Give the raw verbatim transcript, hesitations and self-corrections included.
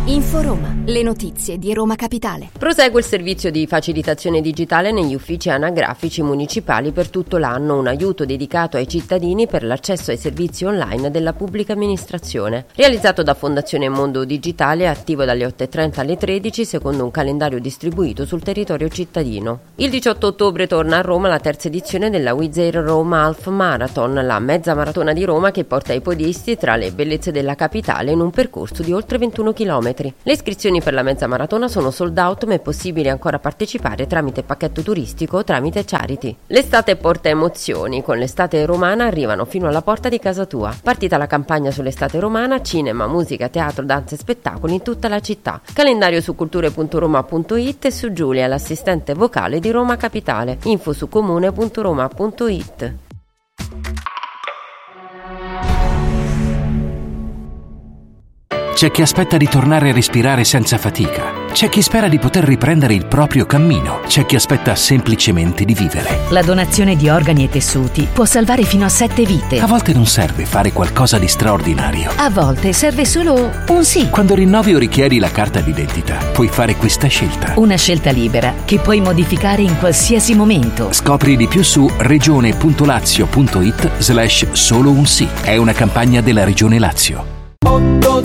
Inforoma, le notizie di Roma Capitale. Prosegue il servizio di facilitazione digitale negli uffici anagrafici municipali per tutto l'anno, un aiuto dedicato ai cittadini per l'accesso ai servizi online della pubblica amministrazione. Realizzato da Fondazione Mondo Digitale, attivo dalle otto e trenta alle tredici secondo un calendario distribuito sul territorio cittadino. Il diciotto ottobre torna a Roma la terza edizione della Wizz Air Roma Half Marathon, la mezza maratona di Roma che porta i podisti tra le bellezze della capitale in un percorso di oltre ventuno chilometri. Le iscrizioni per la mezza maratona sono sold out, ma è possibile ancora partecipare tramite pacchetto turistico o tramite Charity. L'estate porta emozioni. Con l'estate romana arrivano fino alla porta di casa tua. Partita la campagna sull'estate romana, cinema, musica, teatro, danza e spettacoli in tutta la città. Calendario su culture punto roma punto it e su Giulia, l'assistente vocale di Roma Capitale. Info su comune punto roma punto it. C'è chi aspetta di tornare a respirare senza fatica. C'è chi spera di poter riprendere il proprio cammino. C'è chi aspetta semplicemente di vivere. La donazione di organi e tessuti può salvare fino a sette vite. A volte non serve fare qualcosa di straordinario. A volte serve solo un sì. Quando rinnovi o richiedi la carta d'identità, puoi fare questa scelta. Una scelta libera che puoi modificare in qualsiasi momento. Scopri di più su regione punto lazio punto it slash solo un sì. È una campagna della Regione Lazio. otto